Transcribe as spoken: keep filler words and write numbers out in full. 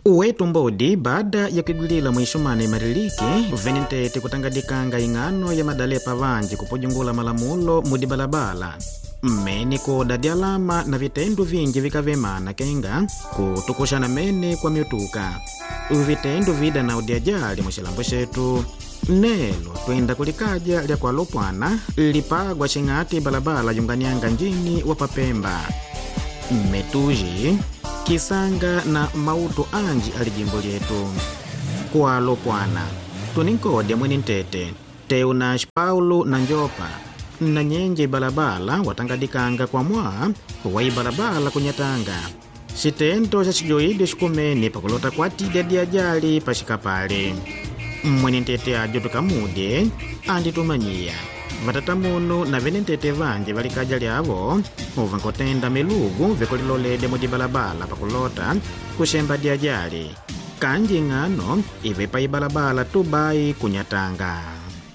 Uwetu mbodi baada ya kugulila mwishumane mariliki venentete kutangadikanga ingano ya madalepa vanji kupojungula malamulo mudi balabala. Meni kodadi alama na vitendo vingi vikavemana kenga kutukushana mene kwa miutuka. Vitendo vida na udiajali mwishilambo shetu. Nelo tuenda kulikaja lya kwa lopwana lipagwa shingati balabala yunganianga njini wapapemba. Metuji Kisanga na mauto anji alijimbo lyetu. Kwa lopwana tuninkode mwenintete Teunash Paulo na Njopa na nyenje balabala watangadikanga kwa mwa wai balabala kunyatanga. Sitento cha chijoide shikumeni pakulota kwa tide diajali pashikapale. Mwenintete ajotuka mude andi tumanyia vatatamuno na venentete vanje valikaja lyavo uvankotenda melugu vekolilolede mudi balabala pakulota kushemba diajali kanji ngano ivepa ibalabala tubai kunyatanga.